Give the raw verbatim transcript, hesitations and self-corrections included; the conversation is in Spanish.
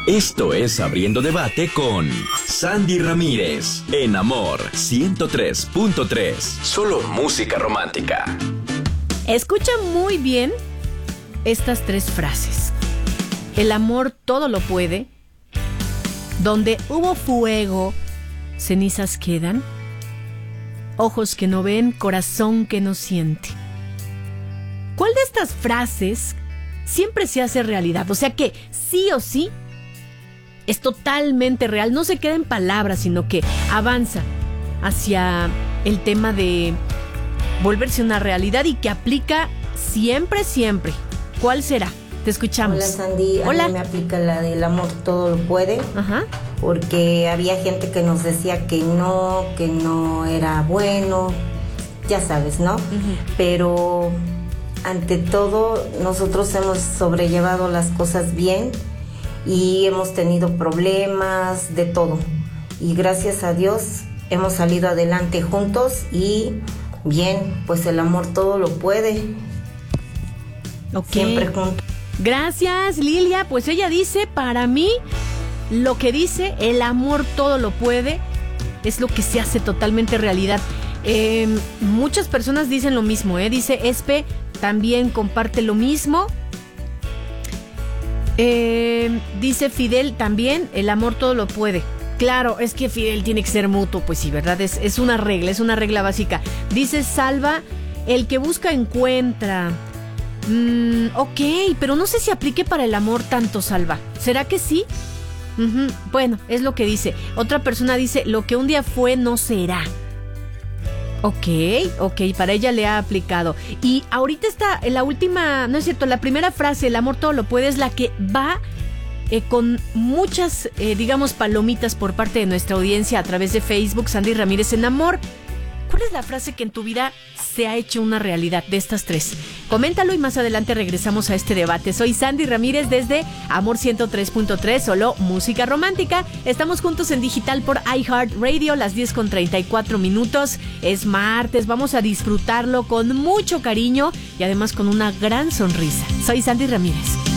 Esto es Abriendo Debate con Sandy Ramírez, en Amor ciento tres punto tres. Solo música romántica. Escucha muy bien estas tres frases. El amor todo lo puede. Donde hubo fuego, cenizas quedan. Ojos que no ven, corazón que no siente. ¿Cuál de estas frases siempre se hace realidad? O sea que sí o sí es totalmente real, no se queda en palabras, sino que avanza hacia el tema de volverse una realidad y que aplica siempre, siempre. ¿Cuál será? Te escuchamos. Hola, Sandy. Hola. A mí me aplica la del amor todo lo puede. Ajá. Porque había gente que nos decía que no, que no era bueno, ya sabes, ¿no? Uh-huh. Pero ante todo nosotros hemos sobrellevado las cosas bien y hemos tenido problemas de todo. Y gracias a Dios hemos salido adelante juntos y bien, pues el amor todo lo puede. Okay. Siempre juntos. Gracias, Lilia. Pues ella dice, para mí, lo que dice, el amor todo lo puede, es lo que se hace totalmente realidad. Eh, muchas personas dicen lo mismo, ¿eh? Dice Espe, también comparte lo mismo. Eh, dice Fidel también, el amor todo lo puede. Claro, es que Fidel tiene que ser mutuo, pues sí, ¿verdad? Es, es una regla, es una regla básica. Dice Salva, el que busca encuentra. Mm, ok, pero no sé si aplique para el amor tanto, Salva. ¿Será que sí? Uh-huh. Bueno, es lo que dice. Otra persona dice, lo que un día fue no será. Ok, ok, para ella le ha aplicado. Y ahorita está la última, no es cierto, la primera frase, el amor todo lo puede, es la que va eh, con muchas, eh, digamos, palomitas por parte de nuestra audiencia a través de Facebook. Sandy Ramírez en Amor. ¿Cuál es la frase que en tu vida se ha hecho una realidad de estas tres? Coméntalo y más adelante regresamos a este debate. Soy Sandy Ramírez desde Amor ciento tres punto tres, solo música romántica. Estamos juntos en digital por iHeartRadio, las diez con treinta y cuatro minutos. Es martes, vamos a disfrutarlo con mucho cariño y además con una gran sonrisa. Soy Sandy Ramírez.